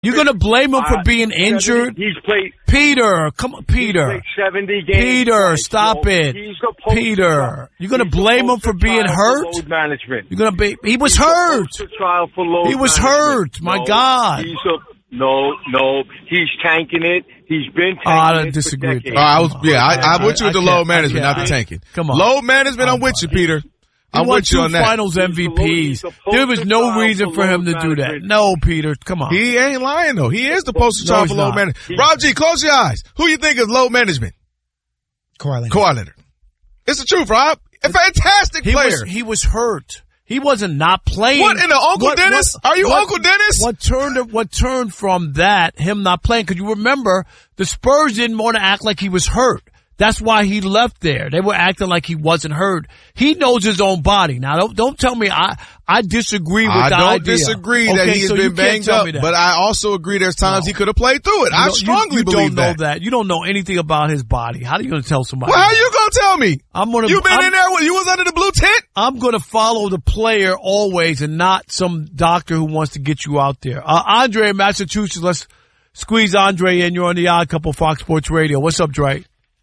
You're going to blame him for being injured? He's played. Peter, come on, Peter. He's played 70 games. Peter, stop it. Peter, you're going to blame him for being hurt? Load management. You're going to be. He was hurt. He was hurt. My God. No. He's tanking it. He's been tanking I disagree. I'm with you with the load management, not the tanking. Come on. Load management, I'm with you, Peter. I'm with you on that. Finals MVPs. There was no reason for him to do that. No, Peter, come on. He ain't lying, though. He is the poster child for load management. Rob G, close your eyes. Who you think is load management? Kawhi Leonard. It's the truth, Rob. A fantastic player. He was hurt. He wasn't not playing. What in the Uncle Dennis? Are you Uncle Dennis? What turned from that, him not playing? Because you remember, the Spurs didn't want to act like he was hurt. That's why he left there. They were acting like he wasn't hurt. He knows his own body. Now, don't tell me I disagree with the idea. I don't disagree that he has been banged up, but I also agree there's times he could have played through it. I strongly believe that. You don't know that. You don't know anything about his body. How are you going to tell somebody? Well, how are you going to tell me? You been in there? You was under the blue tent? I'm going to follow the player always and not some doctor who wants to get you out there. Andre in Massachusetts, let's squeeze Andre in. You're on the Odd Couple Fox Sports Radio. What's up, Dre?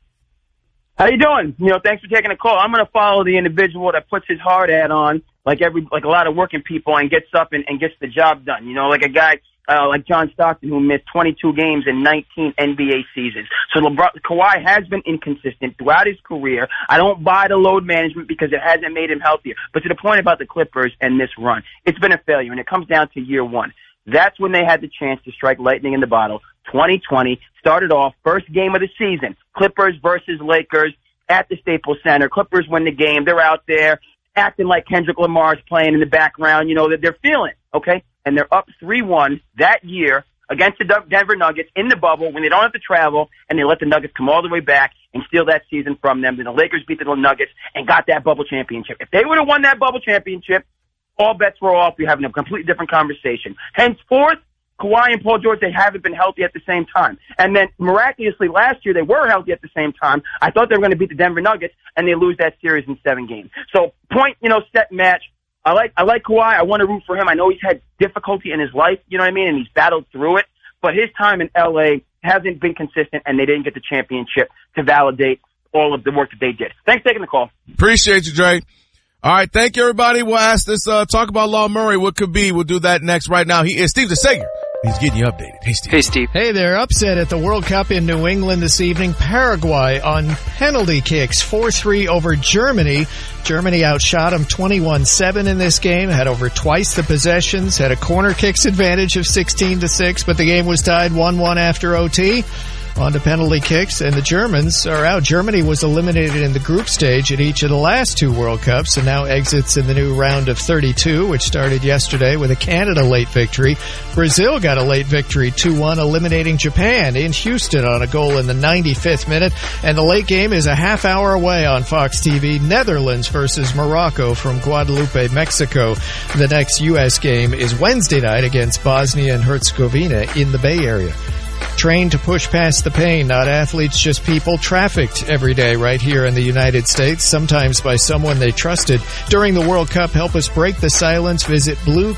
How you doing? Thanks for taking the call. I'm going to follow the individual that puts his hard hat on, like a lot of working people, and gets up and gets the job done. Like a guy like John Stockton, who missed 22 games in 19 NBA seasons. So Kawhi has been inconsistent throughout his career. I don't buy the load management because it hasn't made him healthier. But to the point about the Clippers and this run, it's been a failure, and it comes down to year one. That's when they had the chance to strike lightning in the bottle. 2020 started off first game of the season. Clippers versus Lakers at the Staples Center. Clippers win the game. They're out there acting like Kendrick Lamar's playing in the background. That they're feeling it, okay? And they're up 3-1 that year against the Denver Nuggets in the bubble when they don't have to travel, and they let the Nuggets come all the way back and steal that season from them. Then the Lakers beat the Nuggets and got that bubble championship. If they would have won that bubble championship, all bets were off. We're having a completely different conversation. Henceforth, Kawhi and Paul George, they haven't been healthy at the same time. And then, miraculously, last year, they were healthy at the same time. I thought they were going to beat the Denver Nuggets, and they lose that series in 7 games. So, point, set match. I like Kawhi. I want to root for him. I know he's had difficulty in his life, and he's battled through it. But his time in L.A. hasn't been consistent, and they didn't get the championship to validate all of the work that they did. Thanks for taking the call. Appreciate you, Dre. All right, thank you, everybody. We'll ask this, talk about Law Murray, what could be. We'll do that next. Right now, he is Steve DeSager. He's getting you updated. Hey, Steve. Hey, Steve. Hey there. Upset at the World Cup in New England this evening. Paraguay on penalty kicks, 4-3 over Germany. Germany outshot them 21-7 in this game, had over twice the possessions, had a corner kicks advantage of 16-6, but the game was tied 1-1 after OT. On to penalty kicks, and the Germans are out. Germany was eliminated in the group stage at each of the last 2 World Cups and now exits in the new round of 32, which started yesterday with a Canada late victory. Brazil got a late victory, 2-1, eliminating Japan in Houston on a goal in the 95th minute. And the late game is a half hour away on Fox TV. Netherlands versus Morocco from Guadalupe, Mexico. The next U.S. game is Wednesday night against Bosnia and Herzegovina in the Bay Area. Trained to push past the pain, not athletes, just people trafficked every day right here in the United States, sometimes by someone they trusted. During the World Cup, help us break the silence. Visit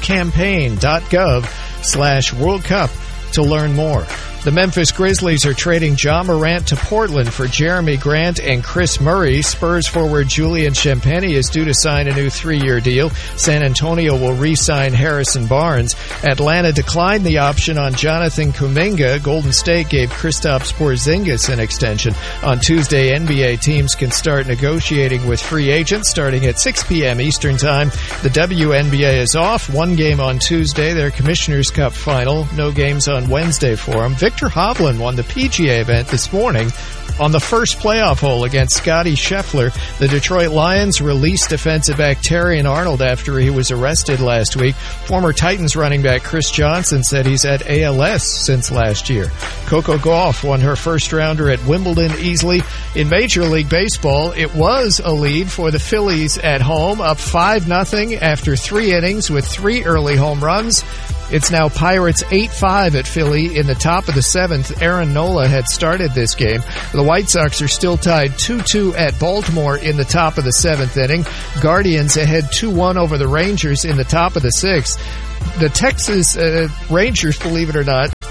bluecampaign.gov/World Cup to learn more. The Memphis Grizzlies are trading Ja Morant to Portland for Jeremy Grant and Chris Murray. Spurs forward Julian Champagnie is due to sign a new 3-year deal. San Antonio will re-sign Harrison Barnes. Atlanta declined the option on Jonathan Kuminga. Golden State gave Kristaps Porzingis an extension. On Tuesday, NBA teams can start negotiating with free agents starting at 6 p.m. Eastern Time. The WNBA is off. 1 game on Tuesday, their Commissioner's Cup final. No games on Wednesday for them. Victor Hovland won the PGA event this morning on the first playoff hole against Scottie Scheffler. The Detroit Lions released defensive back Terrion Arnold after he was arrested last week. Former Titans running back Chris Johnson said he's had ALS since last year. Coco Gauff won her first rounder at Wimbledon easily. In Major League Baseball, it was a lead for the Phillies at home, up 5-0 after 3 innings with 3 early home runs. It's now Pirates 8-5 at Philly in the top of the 7th. Aaron Nola had started this game. The White Sox are still tied 2-2 at Baltimore in the top of the 7th inning. Guardians ahead 2-1 over the Rangers in the top of the 6th. The Texas Rangers, believe it or not,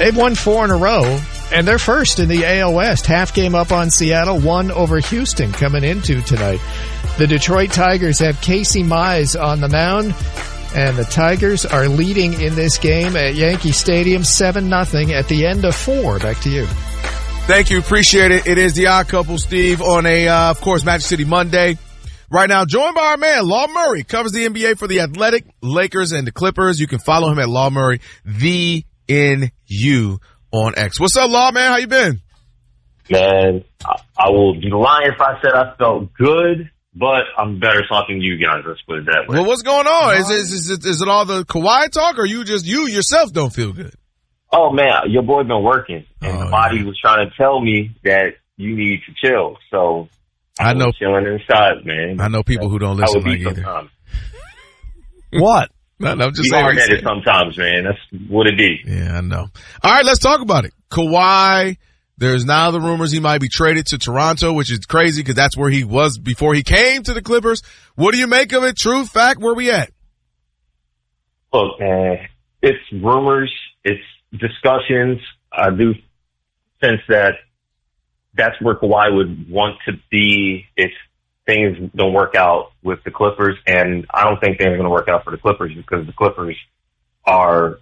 They've won 4 in a row, and they're first in the AL West. Half game up on Seattle, 1 over Houston coming into tonight. The Detroit Tigers have Casey Mize on the mound, and the Tigers are leading in this game at Yankee Stadium 7-0 at the end of 4. Back to you. Thank you. Appreciate it. It is the Odd Couple, Steve, on of course, Magic City Monday. Right now, joined by our man, Law Murray, covers the NBA for the Athletic, Lakers, and the Clippers. You can follow him at Law Murray, TheNU on X. What's up, Law, man? How you been? Man, I will be lying if I said I felt good, but I'm better talking to you guys. Let's put it that way. Well, what's going on? Is it all the Kawhi talk, or you yourself don't feel good? Oh, man, your boy been working, and the body was trying to tell me that you need to chill. So I know chilling inside, man. I know people who don't listen like either. Sometimes. What? No, I'm just be saying. hard-headed sometimes, man. That's what it is. Yeah, I know. All right, let's talk about it. Kawhi, there's now the rumors he might be traded to Toronto, which is crazy because that's where he was before he came to the Clippers. What do you make of it? True fact, where we at? Look, man, it's rumors, it's discussions. I do sense that that's where Kawhi would want to be if things don't work out with the Clippers, and I don't think things are going to work out for the Clippers because the Clippers are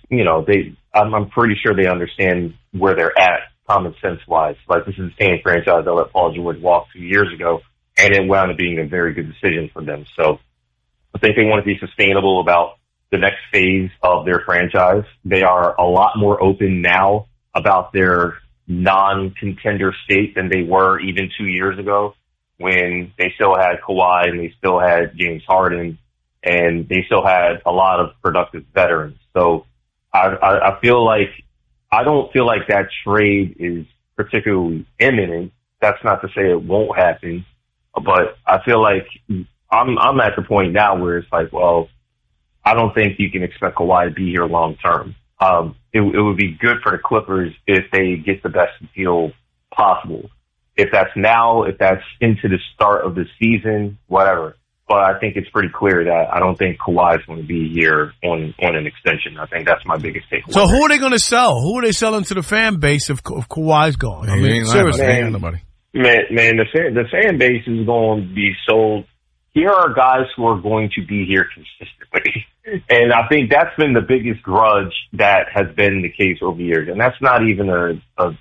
I'm pretty sure they understand where they're at common sense wise. Like, this is the same franchise that let Paul George walk 2 years ago, and it wound up being a very good decision for them. So I think they want to be sustainable about the next phase of their franchise. They are a lot more open now about their non-contender state than they were even 2 years ago, when they still had Kawhi and they still had James Harden and they still had a lot of productive veterans. So I feel like, I don't feel like that trade is particularly imminent. That's not to say it won't happen, but I feel like I'm at the point now where it's like, well, I don't think you can expect Kawhi to be here long term. It would be good for the Clippers if they get the best deal possible. If that's now, if that's into the start of the season, whatever. But I think it's pretty clear that I don't think Kawhi is going to be here on an extension. I think that's my biggest takeaway. So who are they going to sell? Who are they selling to the fan base if Kawhi's gone? I mean, seriously. Nobody. Man, the fan base is going to be sold. Here are guys who are going to be here consistently. And I think that's been the biggest grudge that has been the case over the years. And that's not even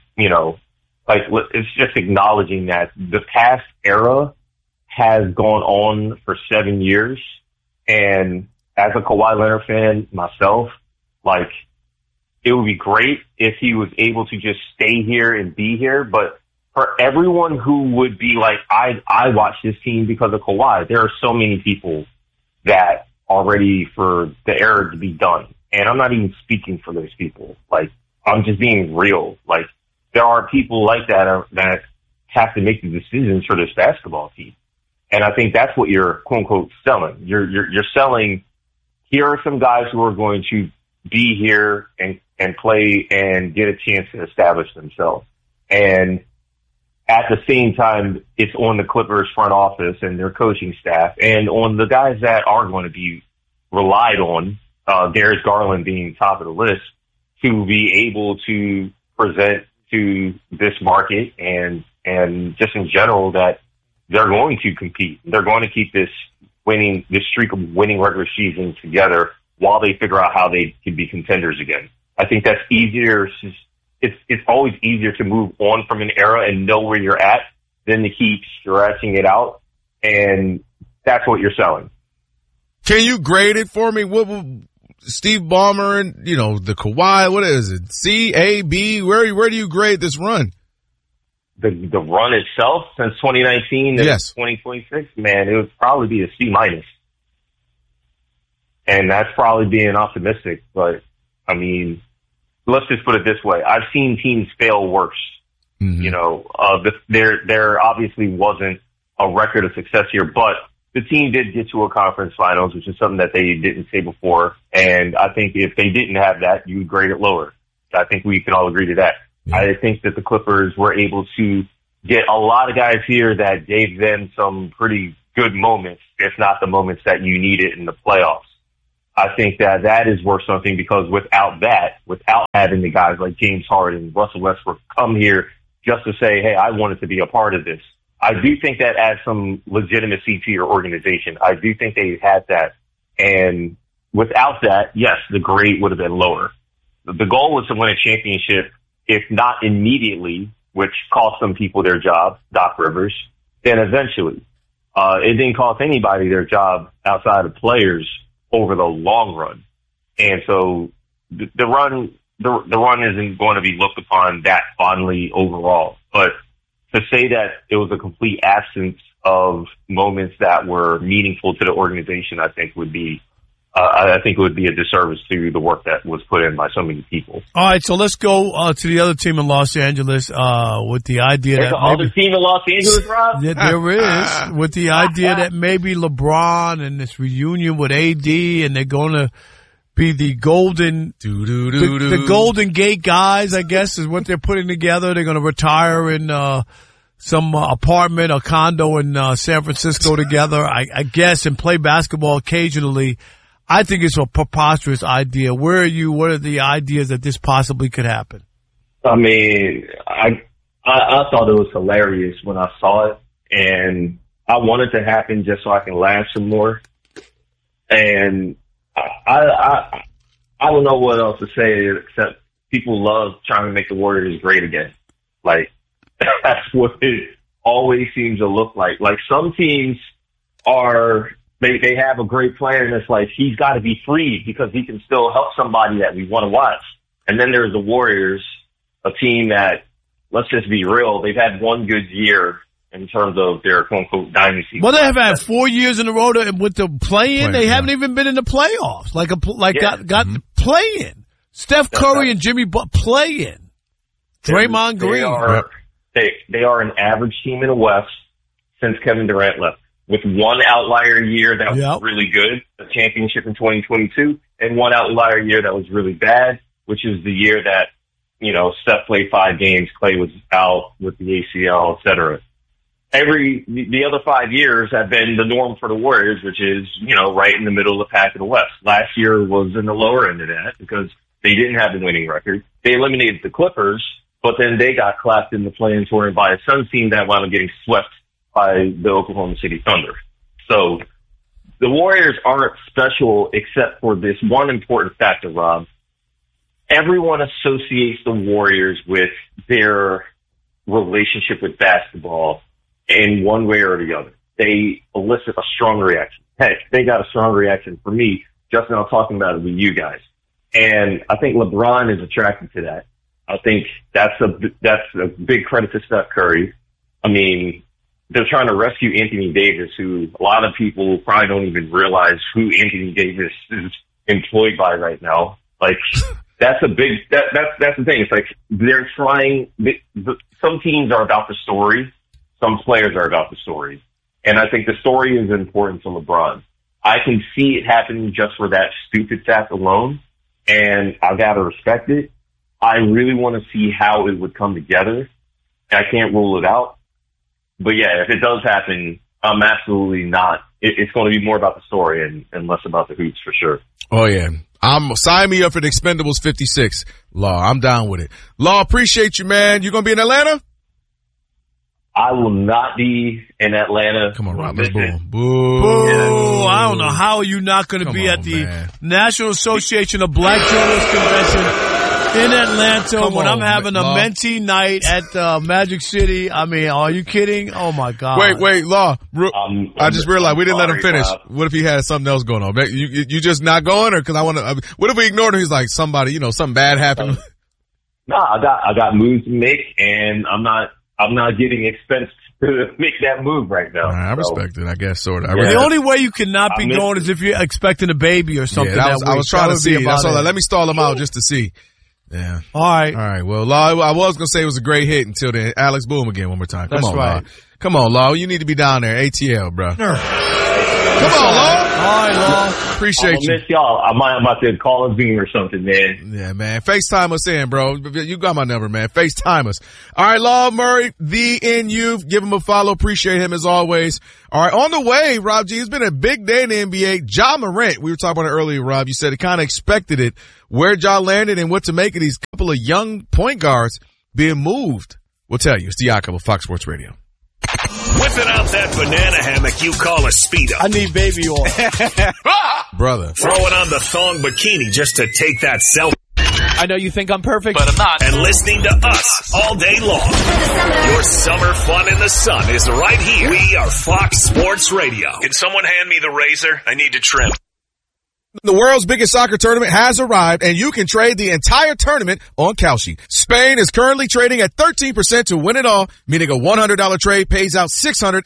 it's just acknowledging that the past era has gone on for 7 years. And as a Kawhi Leonard fan myself, like, it would be great if he was able to just stay here and be here. But for everyone who would be like, I watch this team because of Kawhi, there are so many people that are ready for the era to be done. And I'm not even speaking for those people. Like, I'm just being real. Like, there are people like that that have to make the decisions for this basketball team. And I think that's what you're, quote unquote, selling. You're selling, here are some guys who are going to be here and play and get a chance to establish themselves. And at the same time, it's on the Clippers front office and their coaching staff and on the guys that are going to be relied on, Darius Garland being top of the list, to be able to present to this market and just in general that they're going to compete. They're going to keep this streak of winning regular season together while they figure out how they can be contenders again. I think that's easier. It's always easier to move on from an era and know where you're at than to keep stretching it out. And that's what you're selling. Can you grade it for me? What Steve Ballmer and, the Kawhi, what is it? C, A, B? Where do you grade this run? The run itself since 2019 to 2026, man, it would probably be a C minus. And that's probably being optimistic, but I mean, let's just put it this way. I've seen teams fail worse. Mm-hmm. There obviously wasn't a record of success here, but the team did get to a conference finals, which is something that they didn't say before. And I think if they didn't have that, you would grade it lower. I think we can all agree to that. Yeah. I think that the Clippers were able to get a lot of guys here that gave them some pretty good moments, if not the moments that you needed in the playoffs. I think that is worth something because without having the guys like James Harden, Russell Westbrook come here just to say, hey, I wanted to be a part of this. I do think that adds some legitimacy to your organization. I do think they had that. And without that, yes, the grade would have been lower. The goal was to win a championship, if not immediately, which cost some people their job, Doc Rivers, then eventually. It didn't cost anybody their job outside of players over the long run. And so the run isn't going to be looked upon that fondly overall. But to say that it was a complete absence of moments that were meaningful to the organization, I think would be it would be a disservice to the work that was put in by so many people. All right, so let's go to the other team in Los Angeles with the idea There's that other team in Los Angeles, Rob? there is, with the idea that maybe LeBron and this reunion with AD, and they're going to be the Golden Gate guys, I guess, is what they're putting together. They're going to retire in some apartment or condo in San Francisco together, I guess, and play basketball occasionally. I think it's a preposterous idea. Where are you? What are the ideas that this possibly could happen? I mean, I thought it was hilarious when I saw it, and I want it to happen just so I can laugh some more. And I don't know what else to say except people love trying to make the Warriors great again. Like, that's what it always seems to look like. Like, some teams are, they have a great player and it's like, he's got to be freed because he can still help somebody that we want to watch. And then there's the Warriors, a team that, let's just be real, they've had one good year in terms of their quote-unquote dynasty. Well, they have had 4 years in a row with the play-in. They haven't even been in the playoffs. Got play-in. Steph Curry and Jimmy play-in. Draymond Green. They are an average team in the West since Kevin Durant left, with one outlier year that was really good, the championship in 2022, and one outlier year that was really bad, which is the year that, Steph played 5 games, Klay was out with the ACL, et cetera. The other 5 years have been the norm for the Warriors, which is, right in the middle of the pack of the West. Last year was in the lower end of that because they didn't have the winning record. They eliminated the Clippers, but then they got clapped in the play-in tournament by a Suns team that wound up getting swept by the Oklahoma City Thunder. So the Warriors aren't special except for this one important factor, Rob. Everyone associates the Warriors with their relationship with basketball in one way or the other. They elicit a strong reaction. Heck, they got a strong reaction for me just now talking about it with you guys. And I think LeBron is attracted to that. I think that's a big credit to Steph Curry. I mean, they're trying to rescue Anthony Davis, who a lot of people probably don't even realize who Anthony Davis is employed by right now. Like, that's the thing. It's like they're trying. Some teams are about the story. Some players are about the story. And I think the story is important to LeBron. I can see it happening just for that stupid fact alone, and I've got to respect it. I really want to see how it would come together. I can't rule it out. But yeah, if it does happen, I'm absolutely not. It's going to be more about the story and less about the hoops for sure. Oh yeah. Sign me up for the Expendables 56. Law, I'm down with it. Law, appreciate you, man. You going to be in Atlanta? I will not be in Atlanta. Come on, Rob. Let's boo. Boo. I don't know how you're not going to be at the National Association of Black Journalists Convention in Atlanta when I'm having a mentee night at Magic City. I mean, are you kidding? Oh my God. Wait, Law. I just realized we didn't let him finish. Bob. What if he had something else going on? You just not going, or because I want to? What if we ignored him? He's like, somebody, something bad happened. No, I got moves to make, and I'm not getting expense to make that move right now. I respect it, I guess, sort of. The only way you cannot be going is if you're expecting a baby or something. Yeah, I was trying to see. Let me stall him out just to see. Yeah. All right. Well, Law, I was going to say it was a great hit until then. Alex, boom again one more time. Come on, right. Law. Come on, Law. You need to be down there. ATL, bro. Come on, Law. All right, Law. Appreciate you. I miss y'all. I'm about to call a Zoom or something, man. Yeah, man. FaceTime us in, bro. You got my number, man. FaceTime us. All right, Law Murray, the NU. Give him a follow. Appreciate him as always. All right, on the way, Rob G. It's been a big day in the NBA. Ja Morant, we were talking about it earlier, Rob. You said it kind of expected it. Where Ja landed and what to make of these couple of young point guards being moved. We'll tell you. It's the Odd Couple, Fox Sports Radio. Whipping out that banana hammock you call a Speedo. I need baby oil. Brother. Throwing on the thong bikini just to take that selfie. I know you think I'm perfect, but I'm not. And listening to us all day long. Your summer fun in the sun is right here. We are Fox Sports Radio. Can someone hand me the razor? I need to trim. The world's biggest soccer tournament has arrived, and you can trade the entire tournament on Kalshi. Spain is currently trading at 13% to win it all, meaning a $100 trade pays out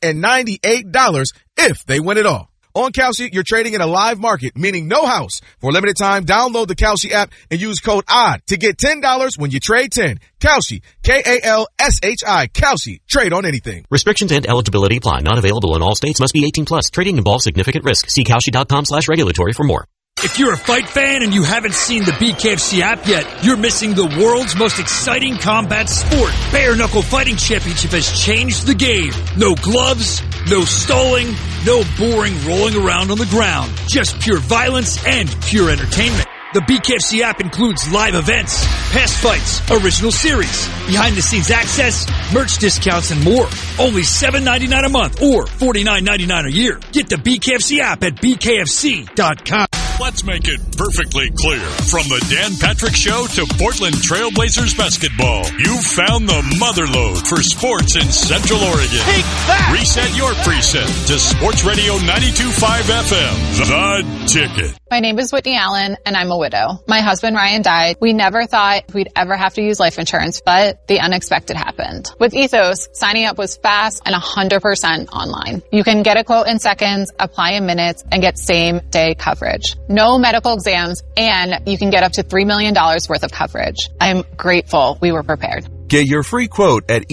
$698 if they win it all. On Kalshi, you're trading in a live market, meaning no house. For a limited time, download the Kalshi app and use code ODD to get $10 when you trade 10. Kalshi, K-A-L-S-H-I, Kalshi. Trade on anything. Restrictions and eligibility apply. Not available in all states. Must be 18 plus. Trading involves significant risk. See Kalshi.com/regulatory for more. If you're a fight fan and you haven't seen the BKFC app yet, you're missing the world's most exciting combat sport. Bare Knuckle Fighting Championship has changed the game. No gloves, no stalling, no boring rolling around on the ground. Just pure violence and pure entertainment. The BKFC app includes live events, past fights, original series, behind-the-scenes access, merch discounts, and more. Only $7.99 a month or $49.99 a year. Get the BKFC app at BKFC.com. Let's make it perfectly clear. From the Dan Patrick Show to Portland Trailblazers basketball, you've found the motherlode for sports in Central Oregon. Take that! Reset your preset to Sports Radio 92.5 FM, The Ticket. My name is Whitney Allen, and I'm a widow. My husband, Ryan, died. We never thought we'd ever have to use life insurance, but the unexpected happened. With Ethos, signing up was fast and 100% online. You can get a quote in seconds, apply in minutes, and get same-day coverage. No medical exams, and you can get up to $3 million worth of coverage. I'm grateful we were prepared. Get your free quote at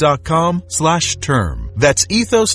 ethos.com/term. That's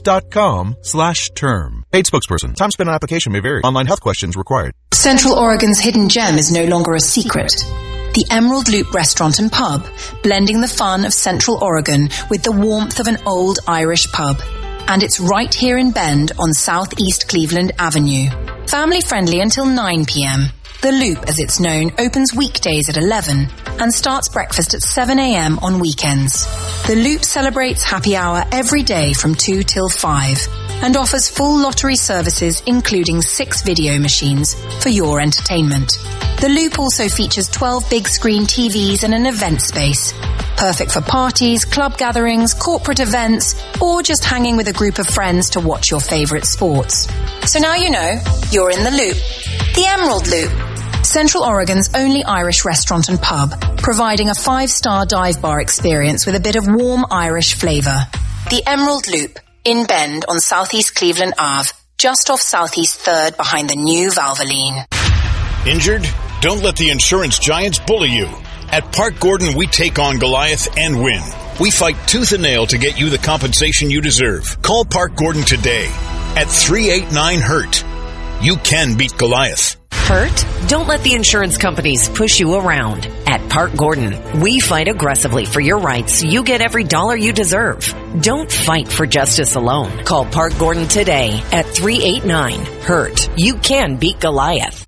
ethos.com/term. Paid spokesperson. Time spent on application may vary. Online health questions required. Central Oregon's hidden gem is no longer a secret. The Emerald Loop Restaurant and Pub, blending the fun of Central Oregon with the warmth of an old Irish pub. And it's right here in Bend on Southeast Cleveland Avenue. Family friendly until 9 p.m. The Loop, as it's known, opens weekdays at 11 and starts breakfast at 7 a.m. on weekends. The Loop celebrates happy hour every day from 2 till 5 and offers full lottery services including 6 video machines for your entertainment. The Loop also features 12 big screen TVs and an event space. Perfect for parties, club gatherings, corporate events, or just hanging with a group of friends to watch your favorite sports. So now you know, you're in the Loop. The Emerald Loop. Central Oregon's only Irish restaurant and pub, providing a 5-star dive bar experience with a bit of warm Irish flavor. The Emerald Loop, in Bend on Southeast Cleveland Ave, just off Southeast 3rd behind the new Valvoline. Injured? Don't let the insurance giants bully you. At Park Gordon, we take on Goliath and win. We fight tooth and nail to get you the compensation you deserve. Call Park Gordon today at 389-HURT. You can beat Goliath. Hurt? Don't let the insurance companies push you around. At Park Gordon, we fight aggressively for your rights so you get every dollar you deserve. Don't fight for justice alone. Call Park Gordon today at 389-HURT. You can beat Goliath.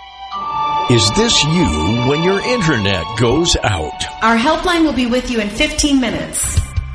Is this you when your internet goes out? Our helpline will be with you in 15 minutes.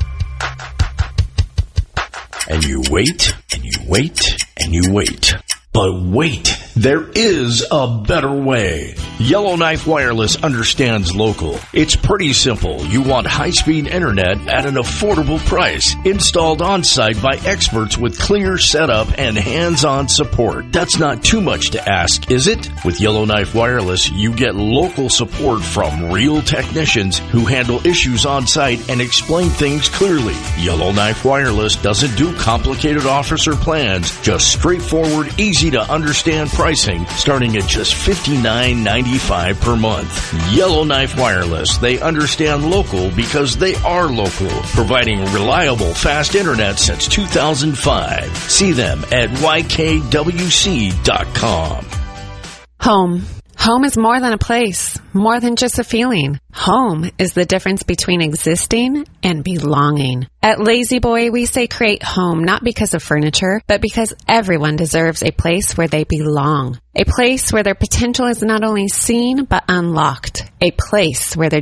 And you wait, and you wait, and you wait. But wait, there is a better way. Yellowknife Wireless understands local. It's pretty simple. You want high-speed internet at an affordable price, installed on-site by experts with clear setup and hands-on support. That's not too much to ask, is it? With Yellowknife Wireless, you get local support from real technicians who handle issues on-site and explain things clearly. Yellowknife Wireless doesn't do complicated offers or plans, just straightforward, easy to understand pricing starting at just $59.95 per month. Yellowknife Wireless. They understand local because they are local, providing reliable, fast internet since 2005. See them at YKWC.com. Home. Home is more than a place, more than just a feeling. Home is the difference between existing and belonging. At Lazy Boy, we say create home not because of furniture, but because everyone deserves a place where they belong. A place where their potential is not only seen, but unlocked. A place where their